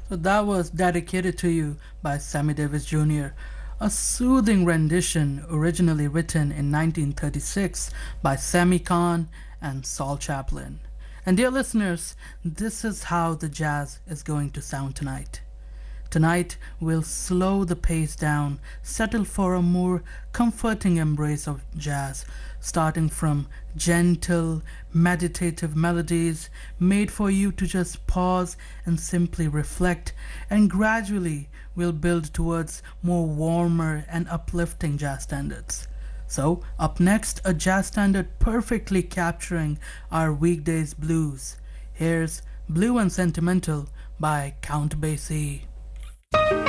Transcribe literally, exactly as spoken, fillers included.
So that was Dedicated to You by Sammy Davis Junior, a soothing rendition originally written in nineteen thirty-six by Sammy Kahn and Saul Chaplin. And dear listeners, this is how the jazz is going to sound tonight. Tonight, we'll slow the pace down, settle for a more comforting embrace of jazz, starting from gentle, meditative melodies made for you to just pause and simply reflect, and gradually we'll build towards more warmer and uplifting jazz standards. So, up next, a jazz standard perfectly capturing our weekdays blues. Here's Blue and Sentimental by Count Basie.